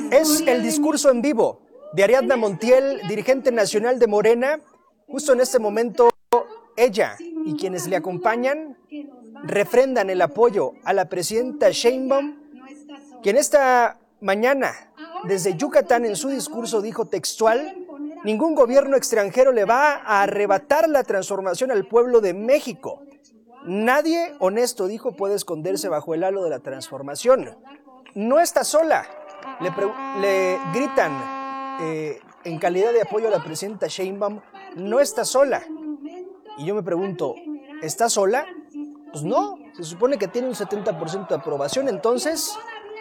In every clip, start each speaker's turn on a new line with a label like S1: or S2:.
S1: Es el discurso en vivo de Ariadna Montiel, dirigente nacional de Morena. Justo en este momento, ella y quienes le acompañan refrendan el apoyo a la presidenta Sheinbaum, quien esta mañana, desde Yucatán, en su discurso dijo textual: ningún gobierno extranjero le va a arrebatar la transformación al pueblo de México. Nadie honesto, dijo, puede esconderse bajo el halo de la transformación. No está sola, le gritan en calidad de apoyo a la presidenta Sheinbaum, no está sola. Y yo me pregunto, ¿está sola? Pues no, se supone que tiene un 70% de aprobación, entonces,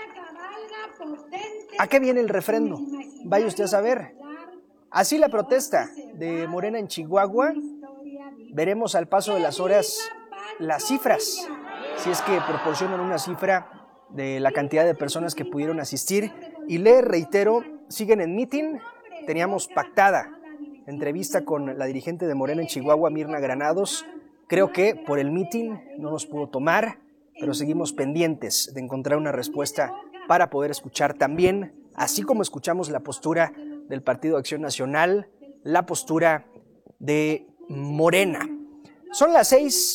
S1: ¿a qué viene el refrendo? Vaya usted a saber. Así la protesta de Morena en Chihuahua. Veremos al paso de las horas las cifras, si es que proporcionan una cifra de la cantidad de personas que pudieron asistir. Y le reitero, siguen en mitin. Teníamos pactada entrevista con la dirigente de Morena en Chihuahua, Mirna Granados. Creo que por el mitin no nos pudo tomar, pero seguimos pendientes de encontrar una respuesta para poder escuchar también, así como escuchamos la postura del Partido de Acción Nacional, la postura de Morena. Son las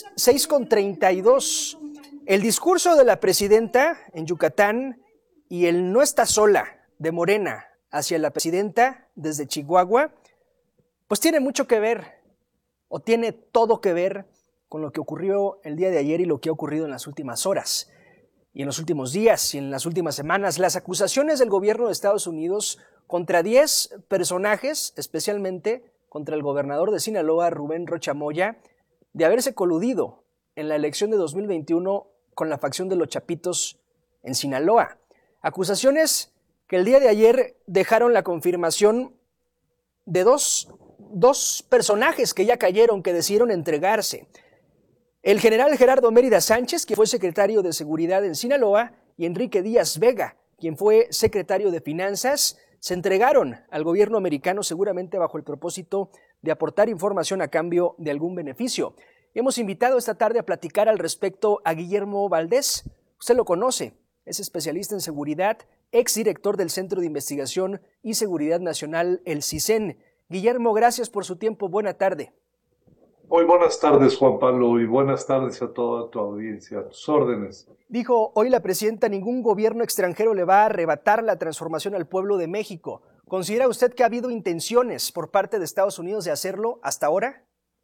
S1: 6:32. El discurso de la presidenta en Yucatán y el no está sola de Morena hacia la presidenta desde Chihuahua, pues tiene mucho que ver, o tiene todo que ver con lo que ocurrió el día de ayer y lo que ha ocurrido en las últimas horas, y en los últimos días y en las últimas semanas. Las acusaciones del gobierno de Estados Unidos contra 10 personajes, especialmente contra el gobernador de Sinaloa, Rubén Rocha Moya, de haberse coludido en la elección de 2021 con la facción de los Chapitos en Sinaloa. Acusaciones que el día de ayer dejaron la confirmación de dos personajes que ya cayeron, que decidieron entregarse. El general Gerardo Mérida Sánchez, quien fue secretario de Seguridad en Sinaloa, y Enrique Díaz Vega, quien fue secretario de Finanzas, se entregaron al gobierno americano seguramente bajo el propósito de aportar información a cambio de algún beneficio. Hemos invitado esta tarde a platicar al respecto a Guillermo Valdés. Usted lo conoce, es especialista en seguridad, exdirector del Centro de Investigación y Seguridad Nacional, el CISEN. Guillermo, gracias por su tiempo. Buena tarde.
S2: Muy buenas tardes, Juan Pablo, y buenas tardes a toda tu audiencia. A tus órdenes.
S1: Dijo hoy la presidenta: ningún gobierno extranjero le va a arrebatar la transformación al pueblo de México. ¿Considera usted que ha habido intenciones por parte de Estados Unidos de hacerlo hasta ahora?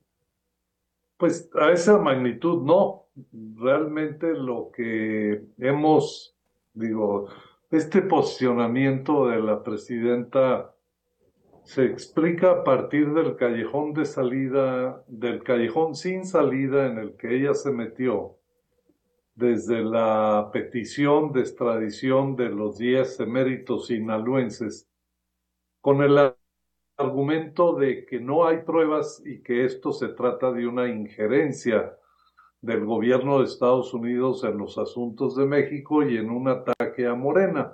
S2: Pues a esa magnitud no. Realmente lo que este posicionamiento de la presidenta se explica a partir del callejón de salida, del callejón sin salida en el que ella se metió, desde la petición de extradición de los 10 eméritos sinaloenses, con el argumento de que no hay pruebas y que esto se trata de una injerencia del gobierno de Estados Unidos en los asuntos de México y en un ataque a Morena.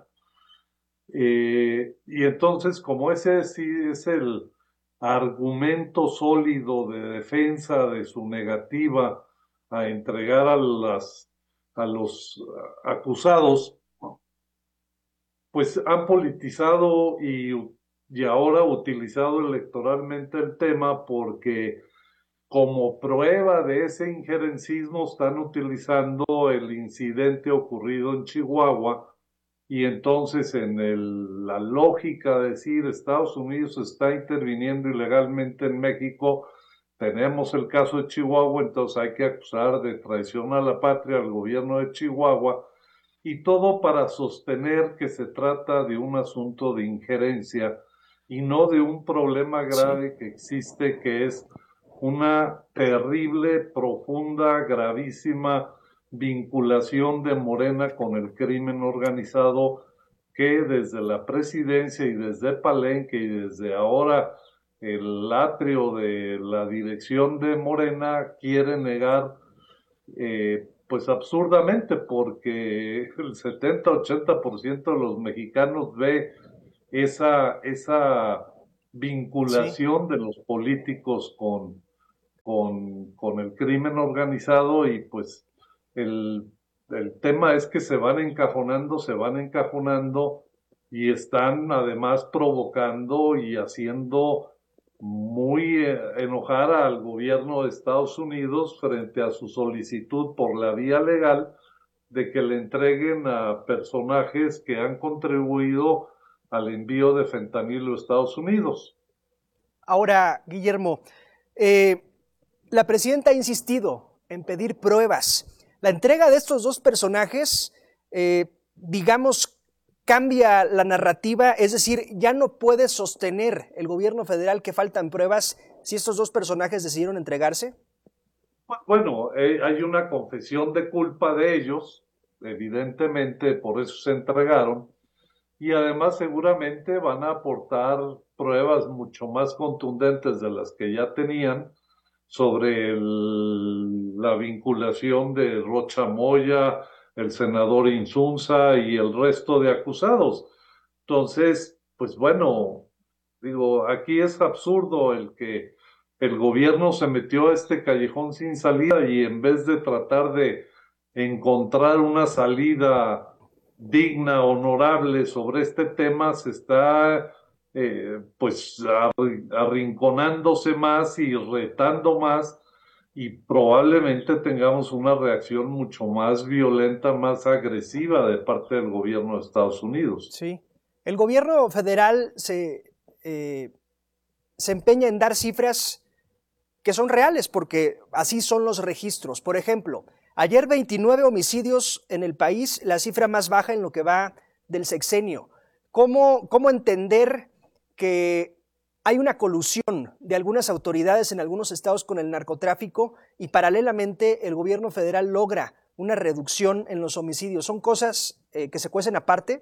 S2: Y entonces, como ese sí es el argumento sólido de defensa de su negativa a entregar a los acusados, pues han politizado y ahora utilizado electoralmente el tema, porque como prueba de ese injerencismo están utilizando el incidente ocurrido en Chihuahua. Y entonces la lógica de decir Estados Unidos está interviniendo ilegalmente en México, tenemos el caso de Chihuahua, entonces hay que acusar de traición a la patria al gobierno de Chihuahua, y todo para sostener que se trata de un asunto de injerencia y no de un problema grave que existe, que es una terrible, profunda, gravísima vinculación de Morena con el crimen organizado, que desde la presidencia y desde Palenque y desde ahora el atrio de la dirección de Morena quiere negar, pues absurdamente, porque el 70-80% de los mexicanos ve esa vinculación de los políticos con el crimen organizado, y pues el tema es que se van encajonando y están además provocando y haciendo muy enojar al gobierno de Estados Unidos frente a su solicitud por la vía legal de que le entreguen a personajes que han contribuido al envío de fentanilo a Estados Unidos.
S1: Ahora, Guillermo, eh, la presidenta ha insistido en pedir pruebas. La entrega de estos dos personajes, digamos, cambia la narrativa, es decir, ya no puede sostener el gobierno federal que faltan pruebas si estos dos personajes decidieron entregarse.
S2: Bueno, hay una confesión de culpa de ellos, evidentemente por eso se entregaron, y además seguramente van a aportar pruebas mucho más contundentes de las que ya tenían sobre la vinculación de Rocha Moya, el senador Insunza y el resto de acusados. Entonces, pues bueno, digo, aquí es absurdo el que el gobierno se metió a este callejón sin salida y en vez de tratar de encontrar una salida digna, honorable sobre este tema, se está pues arrinconándose más y retando más y probablemente tengamos una reacción mucho más violenta, más agresiva de parte del gobierno de Estados Unidos.
S1: Sí. El gobierno federal se empeña en dar cifras que son reales, porque así son los registros. Por ejemplo, ayer 29 homicidios en el país, la cifra más baja en lo que va del sexenio. ¿Cómo entender que hay una colusión de algunas autoridades en algunos estados con el narcotráfico y paralelamente el gobierno federal logra una reducción en los homicidios? ¿Son cosas que se cuecen aparte?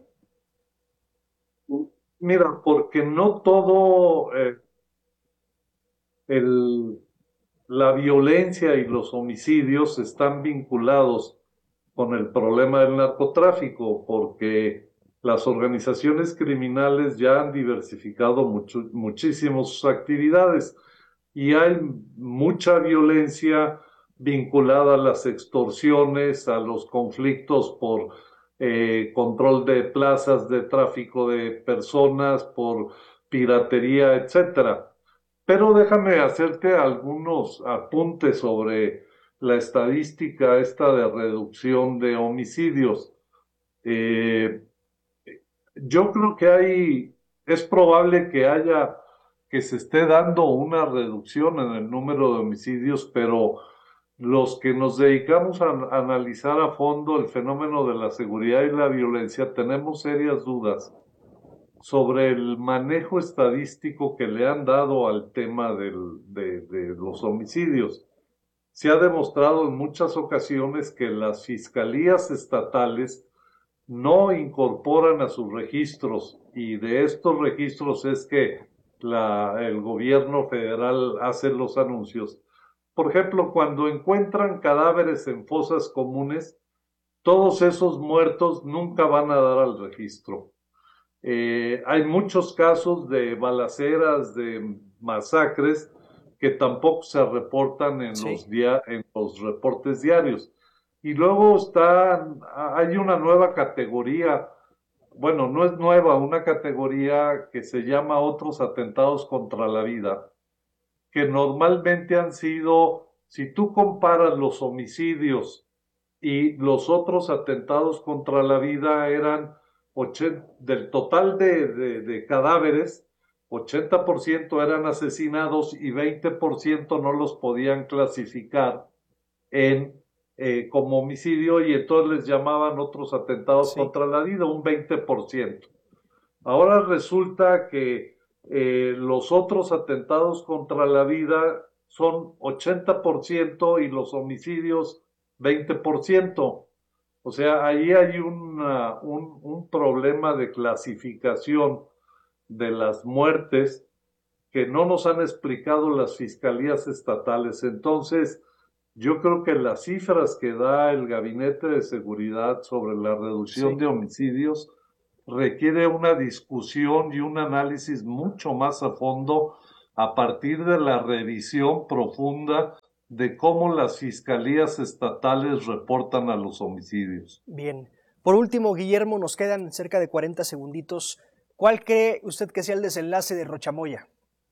S2: Mira, porque no todo el, la violencia y los homicidios están vinculados con el problema del narcotráfico, porque las organizaciones criminales ya han diversificado muchísimo sus actividades y hay mucha violencia vinculada a las extorsiones, a los conflictos por control de plazas, de tráfico de personas, por piratería, etcétera. Pero déjame hacerte algunos apuntes sobre la estadística esta de reducción de homicidios. Eh, yo creo que es probable que que se esté dando una reducción en el número de homicidios, pero los que nos dedicamos a analizar a fondo el fenómeno de la seguridad y la violencia tenemos serias dudas sobre el manejo estadístico que le han dado al tema de los homicidios. Se ha demostrado en muchas ocasiones que las fiscalías estatales no incorporan a sus registros y de estos registros es que el gobierno federal hace los anuncios. Por ejemplo, cuando encuentran cadáveres en fosas comunes, todos esos muertos nunca van a dar al registro. Hay muchos casos de balaceras, de masacres, que tampoco se reportan en
S1: Sí.
S2: en los reportes diarios. Y luego hay una nueva categoría, bueno, no es nueva, una categoría que se llama otros atentados contra la vida, que normalmente han sido, si tú comparas los homicidios y los otros atentados contra la vida eran del total de cadáveres, 80% eran asesinados y 20% no los podían clasificar en, como homicidio y entonces les llamaban otros atentados
S1: Sí.
S2: contra la vida, un 20%. Ahora resulta que los otros atentados contra la vida son 80% y los homicidios 20%. O sea, ahí hay un problema de clasificación de las muertes que no nos han explicado las fiscalías estatales. Entonces, yo creo que las cifras que da el Gabinete de Seguridad sobre la reducción
S1: Sí.
S2: de homicidios requiere una discusión y un análisis mucho más a fondo a partir de la revisión profunda de cómo las fiscalías estatales reportan a los homicidios.
S1: Bien. Por último, Guillermo, nos quedan cerca de 40 segunditos. ¿Cuál cree usted que sea el desenlace de Rochamoya?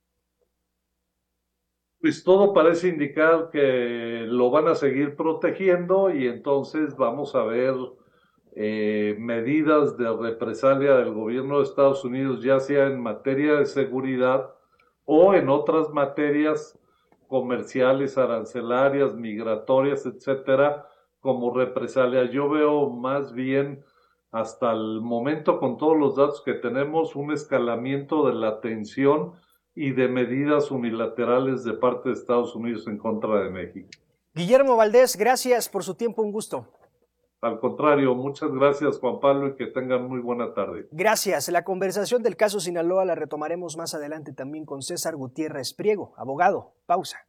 S2: Pues todo parece indicar que lo van a seguir protegiendo y entonces vamos a ver medidas de represalia del gobierno de Estados Unidos, ya sea en materia de seguridad o en otras materias comerciales, arancelarias, migratorias, etcétera, como represalia. Yo veo más bien hasta el momento, con todos los datos que tenemos, un escalamiento de la tensión y de medidas unilaterales de parte de Estados Unidos en contra de México.
S1: Guillermo Valdés, gracias por su tiempo, un gusto.
S2: Al contrario, muchas gracias, Juan Pablo, y que tengan muy buena tarde.
S1: Gracias. La conversación del caso Sinaloa la retomaremos más adelante también con César Gutiérrez Priego, abogado. Pausa.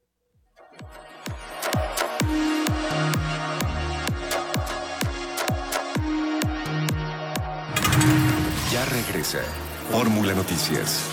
S3: Ya regresa Fórmula Noticias.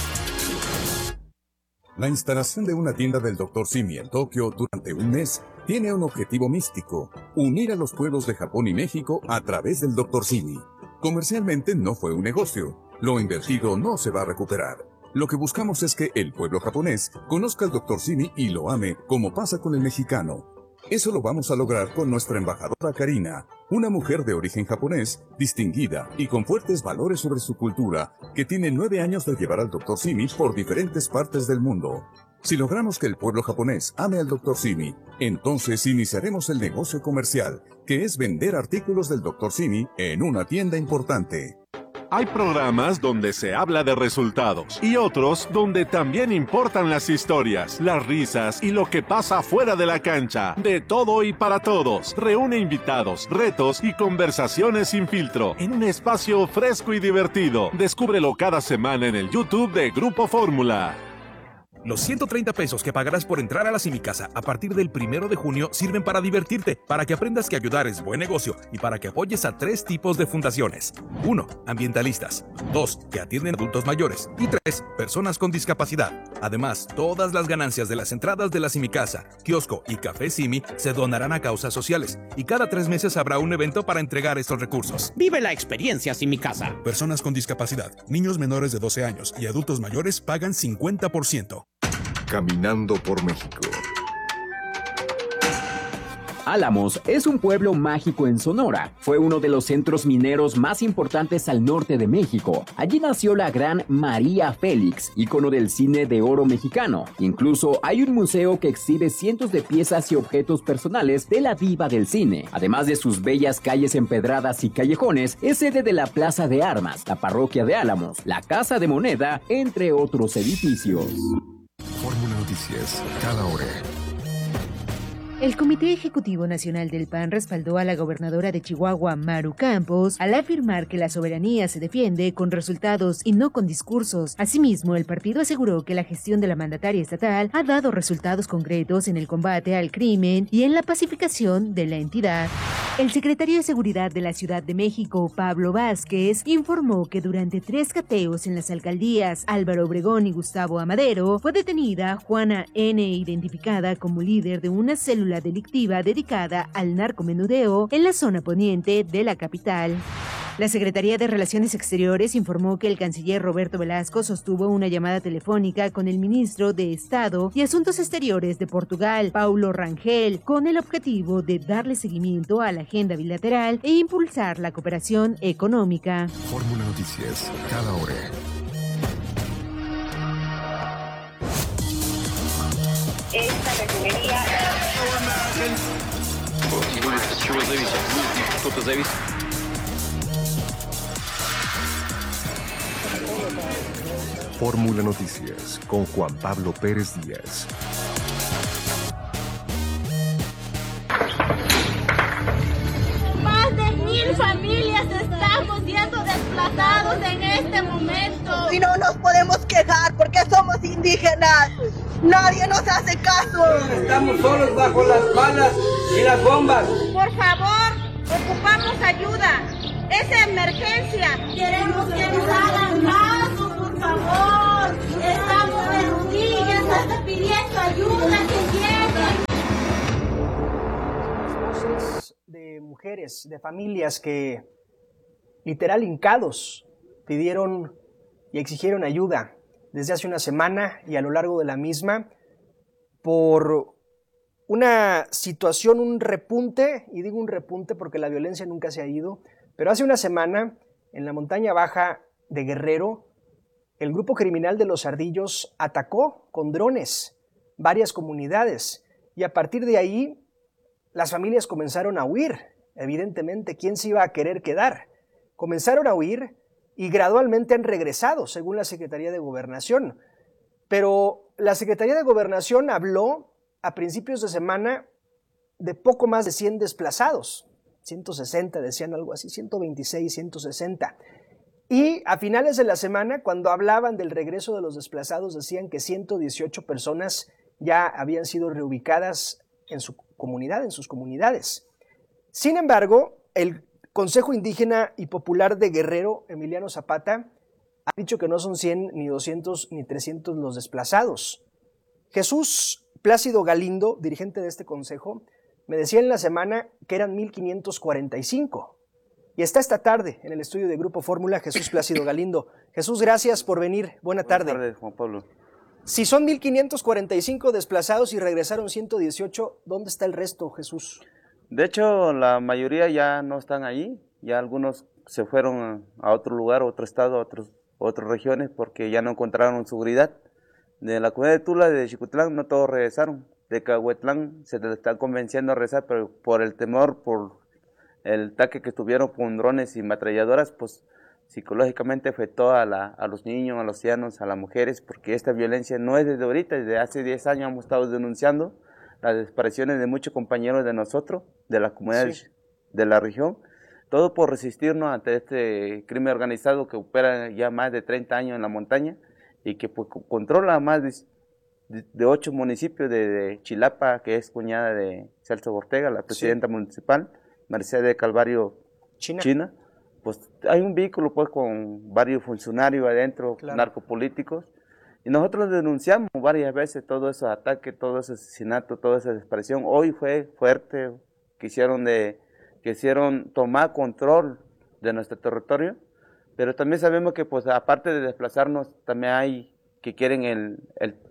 S4: La instalación de una tienda del Dr. Simi en Tokio durante un mes tiene un objetivo místico: unir a los pueblos de Japón y México a través del Dr. Simi. Comercialmente no fue un negocio. Lo invertido no se va a recuperar. Lo que buscamos es que el pueblo japonés conozca al Dr. Simi y lo ame como pasa con el mexicano. Eso lo vamos a lograr con nuestra embajadora Karina, una mujer de origen japonés, distinguida y con fuertes valores sobre su cultura, que tiene 9 años de llevar al Dr. Simi por diferentes partes del mundo. Si logramos que el pueblo japonés ame al Dr. Simi, entonces iniciaremos el negocio comercial, que es vender artículos del Dr. Simi en una tienda importante.
S5: Hay programas donde se habla de resultados y otros donde también importan las historias, las risas y lo que pasa fuera de la cancha. De todo y para todos. Reúne invitados, retos y conversaciones sin filtro en un espacio fresco y divertido. Descúbrelo cada semana en el YouTube de Grupo Fórmula.
S6: Los 130 pesos que pagarás por entrar a la Simicasa a partir del 1 de junio sirven para divertirte, para que aprendas que ayudar es buen negocio y para que apoyes a 3 tipos de fundaciones. 1. Ambientalistas. 2. Que atienden adultos mayores. Y 3. Personas con discapacidad. Además, todas las ganancias de las entradas de la Simicasa, kiosco y café Simi se donarán a causas sociales. Y cada 3 meses habrá un evento para entregar estos recursos.
S7: Vive la experiencia Simicasa.
S6: Personas con discapacidad, niños menores de 12 años y adultos mayores pagan 50%.
S3: Caminando por México.
S8: Álamos es un pueblo mágico en Sonora. Fue uno de los centros mineros más importantes al norte de México. Allí nació la gran María Félix, ícono del cine de oro mexicano. Incluso hay un museo que exhibe cientos de piezas y objetos personales de la diva del cine. Además de sus bellas calles empedradas y callejones, es sede de la Plaza de Armas, la parroquia de Álamos, la Casa de Moneda, entre otros edificios.
S3: Fórmula Noticias, cada hora.
S9: El Comité Ejecutivo Nacional del PAN respaldó a la gobernadora de Chihuahua, Maru Campos, al afirmar que la soberanía se defiende con resultados y no con discursos. Asimismo, el partido aseguró que la gestión de la mandataria estatal ha dado resultados concretos en el combate al crimen y en la pacificación de la entidad. El secretario de Seguridad de la Ciudad de México, Pablo Vázquez, informó que durante 3 cateos en las alcaldías Álvaro Obregón y Gustavo Amadero, fue detenida Juana N., identificada como líder de una célula delictiva dedicada al narcomenudeo en la zona poniente de la capital. La Secretaría de Relaciones Exteriores informó que el canciller Roberto Velasco sostuvo una llamada telefónica con el ministro de Estado y Asuntos Exteriores de Portugal, Paulo Rangel, con el objetivo de darle seguimiento a la agenda bilateral e impulsar la cooperación económica.
S3: Fórmula Noticias, cada hora.
S10: Esta refinería...
S3: Fórmula Noticias con Juan Pablo Pérez Díaz.
S10: Más de 1000 familias estamos siendo desplazados en este momento.
S11: Y no nos podemos quejar porque somos indígenas. Nadie nos hace caso.
S12: Estamos solos bajo las balas y las bombas.
S10: Por favor, ocupamos ayuda. Es emergencia. Queremos que nos hagan caso, por favor. Estamos de rodillas pidiendo ayuda que llegue.
S1: Voces de mujeres, de familias que literal hincados, pidieron y exigieron ayuda desde hace una semana y a lo largo de la misma por una situación, un repunte, y digo un repunte porque la violencia nunca se ha ido, pero hace una semana en la montaña baja de Guerrero, el grupo criminal de los Ardillos atacó con drones varias comunidades y a partir de ahí las familias comenzaron a huir. Evidentemente, ¿quién se iba a querer quedar? Comenzaron a huir y gradualmente han regresado, según la Secretaría de Gobernación. Pero la Secretaría de Gobernación habló a principios de semana de poco más de 100 desplazados, 160 decían algo así, 126, 160. Y a finales de la semana, cuando hablaban del regreso de los desplazados, decían que 118 personas ya habían sido reubicadas en su comunidad, en sus comunidades. Sin embargo, el Consejo Indígena y Popular de Guerrero, Emiliano Zapata, ha dicho que no son 100, ni 200, ni 300 los desplazados. Jesús Plácido Galindo, dirigente de este consejo, me decía en la semana que eran 1,545. Y está esta tarde en el estudio de Grupo Fórmula Jesús Plácido Galindo. Jesús, gracias por venir. Buena tarde.
S13: Buenas tardes, Juan Pablo.
S1: Si son 1,545 desplazados y regresaron 118, ¿dónde está el resto, Jesús?
S13: De hecho, la mayoría ya no están ahí. Ya algunos se fueron a otro lugar, a otro estado, a otras regiones, porque ya no encontraron seguridad. De la comunidad de Tula, de Xicutlán, no todos regresaron. De Cahuetlán se les está convenciendo a regresar, pero por el temor, por el ataque que tuvieron con drones y ametralladoras, pues psicológicamente afectó a los niños, a los ancianos, a las mujeres, porque esta violencia no es desde ahorita, desde hace 10 años hemos estado denunciando las desapariciones de muchos compañeros de nosotros, de las comunidades de la región, todo por resistirnos ante este crimen organizado que opera ya más de 30 años en la montaña y que pues, controla más de 8 municipios de Chilapa, que es cuñada de Celso Ortega, la presidenta municipal, Mercedes Calvario China. Pues hay un vehículo pues con varios funcionarios adentro, narcopolíticos, y nosotros denunciamos varias veces todos esos ataques, todo ese asesinato, toda esa desaparición. Hoy fue fuerte, quisieron tomar control de nuestro territorio, pero también sabemos que pues aparte de desplazarnos, también hay que quieren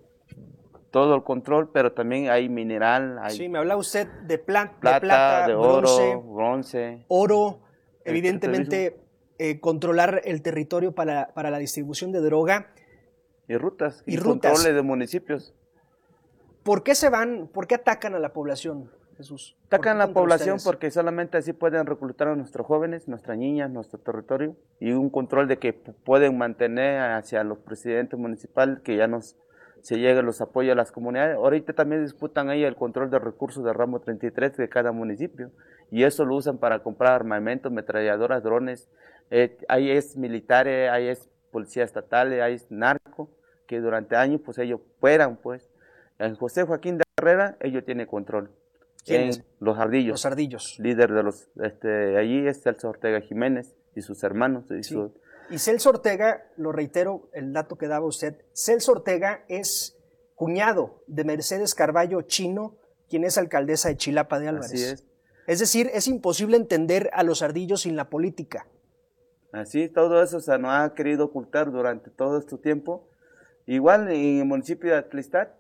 S13: todo el control, pero también hay mineral.
S1: Sí, me hablaba usted de
S13: plata, de oro, bronce.
S1: Oro, evidentemente controlar el territorio para la distribución de droga.
S13: Y rutas, y controles de municipios.
S1: ¿Por qué se van, por qué atacan a la población, Jesús?
S13: Atacan a la población porque solamente así pueden reclutar a nuestros jóvenes, nuestras niñas, nuestro territorio, y un control de que pueden mantener hacia los presidentes municipales que ya se lleguen los apoyos a las comunidades. Ahorita también disputan ahí el control de recursos de ramo 33 de cada municipio, y eso lo usan para comprar armamento, ametralladoras, drones. Ahí es militares, ahí es policía estatal, ahí es narco, que durante años pues ellos fueran pues. En José Joaquín de Herrera, ellos tienen control.
S1: En
S13: los Ardillos.
S1: Los Ardillos.
S13: Líder de los, allí es Celso Ortega Jiménez y sus hermanos.
S1: Y Celso Ortega, lo reitero, el dato que daba usted, Celso Ortega es cuñado de Mercedes Carballo Chino, quien es alcaldesa de Chilapa de Álvarez.
S13: Así es.
S1: Es decir, es imposible entender a los Ardillos sin la política.
S13: Así, todo eso se nos ha querido ocultar durante todo este tiempo. Igual en el municipio de Atlistat,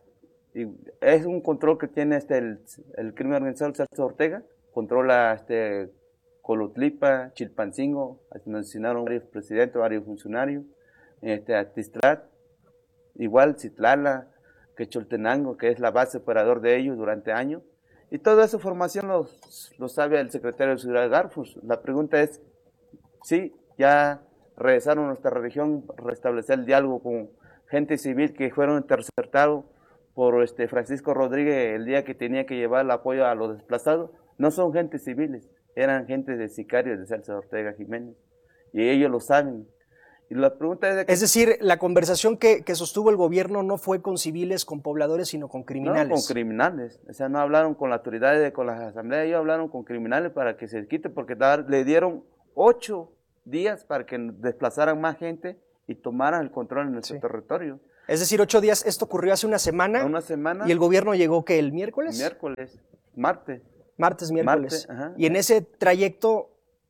S13: es un control que tiene el crimen organizado Celso Ortega, controla Colotlipa, Chilpancingo, asesinaron varios presidentes, varios funcionarios, Atistrat, igual Citlala, Quecholtenango, que es la base operador de ellos durante años, y toda esa formación lo sabe el secretario de Seguridad Garfus. La pregunta es, sí, ya regresaron a nuestra región, restablecer el diálogo con gente civil que fueron interceptados por Francisco Rodríguez el día que tenía que llevar el apoyo a los desplazados. No son gente civiles, eran gente de sicarios de Celso Ortega Jiménez, y ellos lo saben. Y la pregunta es
S1: es decir, la conversación que sostuvo el gobierno no fue con civiles, con pobladores, sino con criminales.
S13: No, con criminales. O sea, no hablaron con las autoridades, con las asambleas, ellos hablaron con criminales para que se quite, porque le dieron 8 días para que desplazaran más gente y tomaran el control en nuestro territorio.
S1: Es decir, 8 días, esto ocurrió hace una semana. ¿Y el gobierno llegó qué, el miércoles?
S13: Martes, miércoles.
S1: Y en ese trayecto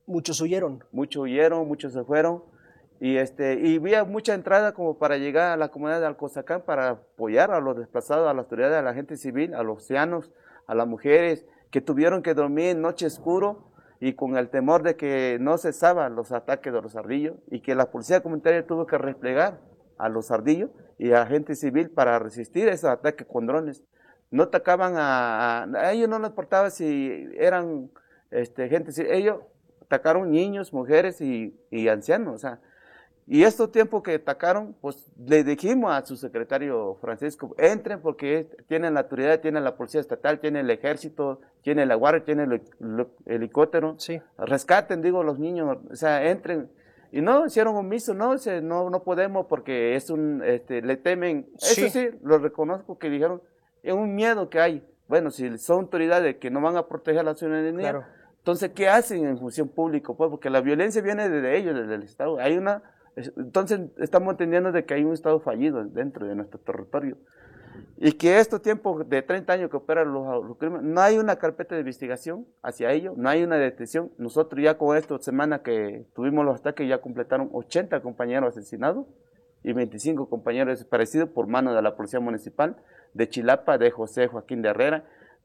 S1: Muchos huyeron.
S13: Muchos huyeron, muchos se fueron. Y había mucha entrada como para llegar a la comunidad de Alcozacán para apoyar a los desplazados, a la autoridad, a la gente civil, a los ancianos, a las mujeres que tuvieron que dormir en noche oscuro y con el temor de que no cesaban los ataques de los ardillos y que la policía comunitaria tuvo que replegar a los ardillos y a gente civil para resistir esos ataques con drones. No atacaban a ellos, no les importaba si eran gente civil, ellos atacaron niños, mujeres y ancianos, o sea. Y estos tiempos que atacaron, pues le dijimos a su secretario Francisco, entren porque tienen la autoridad, tienen la policía estatal, tienen el ejército, tienen la guardia, tienen el helicóptero,
S1: sí.
S13: Rescaten, digo, los niños, o sea, entren. Y no, hicieron omiso, no podemos porque es le temen, sí. Eso sí, lo reconozco que dijeron, es un miedo que hay. Bueno, si son autoridades que no van a proteger a la ciudadanía, claro. Entonces, ¿qué hacen en función pública? Pues porque la violencia viene desde ellos, desde el Estado. Entonces estamos entendiendo de que hay un Estado fallido dentro de nuestro territorio y que estos tiempos de 30 años que operan los crímenes, no hay una carpeta de investigación hacia ellos, no hay una detención. Nosotros ya con esta semana que tuvimos los ataques ya completaron 80 compañeros asesinados y 25 compañeros desaparecidos por mano de la Policía Municipal de Chilapa, de José Joaquín de Herrera,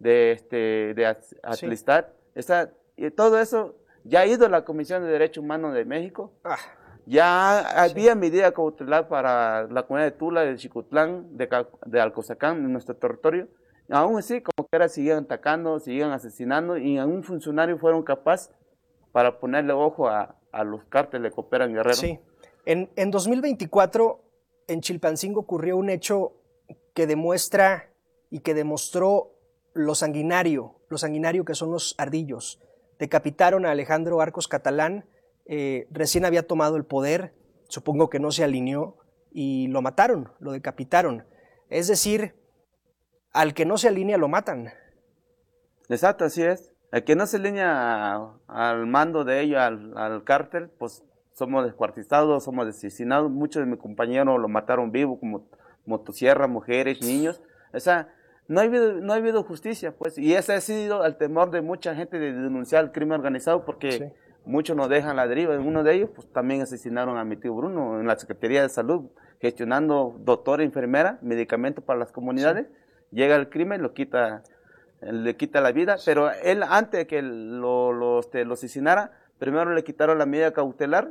S13: de Atlistad. Sí. Y todo eso ya ha ido a la Comisión de Derechos Humanos de México. Ya había medida cautelar para la comunidad de Tula, de Xicutlán, de Alcozacán, en nuestro territorio. Aún así, como que siguen atacando, siguen asesinando, y a un funcionario fueron capaces para ponerle ojo a los cárteles que operan en Guerrero.
S1: Sí. En 2024, en Chilpancingo ocurrió un hecho que demuestra y que demostró lo sanguinario que son los ardillos. Decapitaron a Alejandro Arcos Catalán, recién había tomado el poder, supongo que no se alineó y lo mataron, lo decapitaron. Es decir, al que no se alinea lo matan.
S13: Exacto, así es. El que no se alinea al mando de ellos, al cártel, pues somos descuartizados, somos asesinados. Muchos de mis compañeros lo mataron vivo, como motosierra, mujeres, niños. O sea, no ha habido justicia, pues. Y ese ha sido el temor de mucha gente de denunciar el crimen organizado, porque sí. Muchos nos dejan la deriva. Uno de ellos, pues también asesinaron a mi tío Bruno en la Secretaría de Salud, gestionando doctor e enfermera, medicamentos para las comunidades. Sí. Llega el crimen, le quita la vida, pero él, antes de que lo asesinara, primero le quitaron la medida cautelar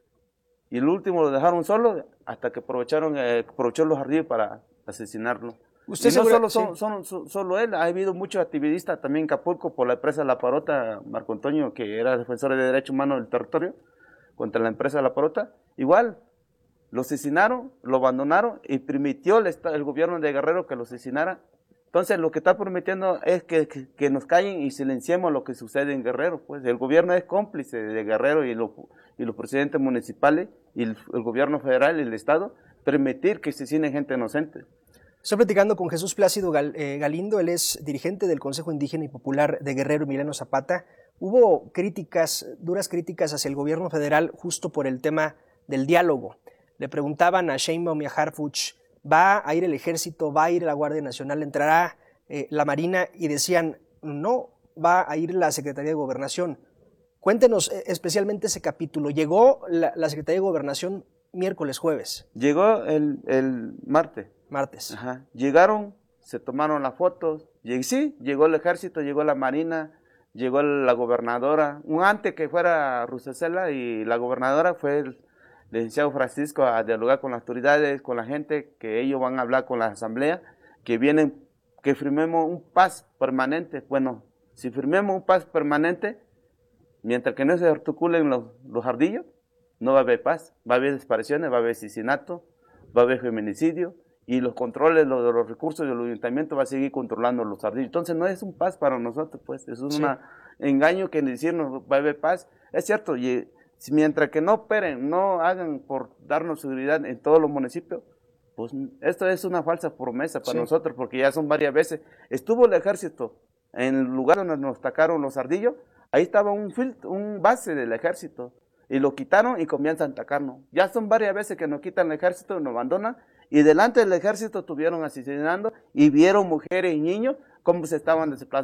S13: y el último lo dejaron solo hasta que aprovechó los ardillos para asesinarlo.
S1: Usted
S13: y no solo él, ha habido muchos activistas también en Acapulco por la empresa La Parota, Marco Antonio, que era defensor de derechos humanos del territorio, contra la empresa La Parota. Igual, lo asesinaron, lo abandonaron y permitió el gobierno de Guerrero que lo asesinara. Entonces, lo que está prometiendo es que nos callen y silenciemos lo que sucede en Guerrero. Pues el gobierno es cómplice de Guerrero y los presidentes municipales y el gobierno federal y el Estado permitir que asesinen gente inocente.
S1: Estoy platicando con Jesús Plácido Galindo, él es dirigente del Consejo Indígena y Popular de Guerrero, Emiliano Zapata. Hubo duras críticas hacia el gobierno federal justo por el tema del diálogo. Le preguntaban a Sheinbaum y a Harfuch, ¿va a ir el ejército, va a ir la Guardia Nacional, entrará la Marina? Y decían, no, va a ir la Secretaría de Gobernación. Cuéntenos especialmente ese capítulo. Llegó la Secretaría de Gobernación miércoles, jueves.
S13: Llegó el martes. Ajá. Llegaron, se tomaron las fotos, llegó el ejército, llegó la Marina, llegó la gobernadora. Antes que fuera Rusesela y la gobernadora fue el licenciado Francisco a dialogar con las autoridades, con la gente, que ellos van a hablar con la asamblea, que firmemos un paz permanente. Bueno, si firmemos un paz permanente, mientras que no se articulen los ardillos, no va a haber paz, va a haber desapariciones, va a haber asesinato, va a haber feminicidio, y los controles de los recursos del ayuntamiento va a seguir controlando los ardillos. Entonces no es un paz para nosotros, pues es un engaño que decirnos va a haber paz. Es cierto, y mientras que no operen, no hagan por darnos seguridad en todos los municipios, pues esto es una falsa promesa para nosotros, porque ya son varias veces. Estuvo el ejército en el lugar donde nos atacaron los ardillos, ahí estaba un base del ejército, y lo quitaron y comienzan a atacarnos. Ya son varias veces que nos quitan el ejército y nos abandonan, y delante del ejército estuvieron asesinando y vieron mujeres y niños cómo se estaban desplazando.